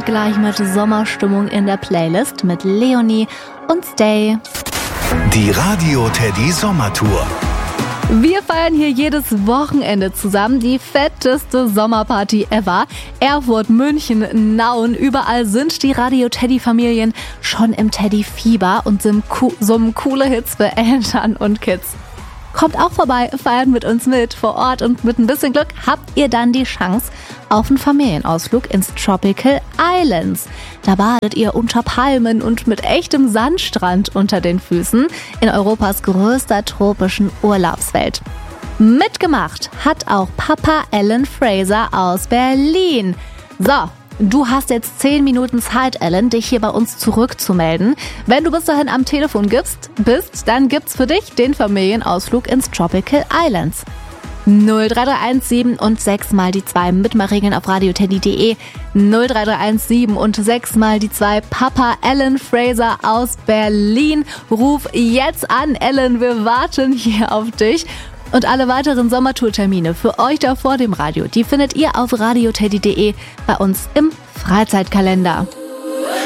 Gleich mit Sommerstimmung in der Playlist mit Leonie und Stay. Die Radio Teddy Sommertour. Wir feiern hier jedes Wochenende zusammen die fetteste Sommerparty ever. Erfurt, München, Nauen, überall sind die Radio Teddy-Familien schon im Teddy-Fieber und summen coole Hits für Eltern und Kids. Kommt auch vorbei, feiert mit uns mit vor Ort und mit ein bisschen Glück habt ihr dann die Chance auf einen Familienausflug ins Tropical Islands. Da badet ihr unter Palmen und mit echtem Sandstrand unter den Füßen in Europas größter tropischen Urlaubswelt. Mitgemacht hat auch Papa Alan Fraser aus Berlin. So. Du hast jetzt 10 Minuten Zeit, Alan, dich hier bei uns zurückzumelden. Wenn du bis dahin am Telefon bist, dann gibt's für dich den Familienausflug ins Tropical Islands. 03317 und 6 mal die 2 Mitmachregeln auf radioteddy.de. 03317 und 6 mal die 2 Papa Alan Fraser aus Berlin. Ruf jetzt an, Alan, wir warten hier auf dich. Und alle weiteren Sommertourtermine für euch da vor dem Radio, die findet ihr auf radioteddy.de bei uns im Freizeitkalender.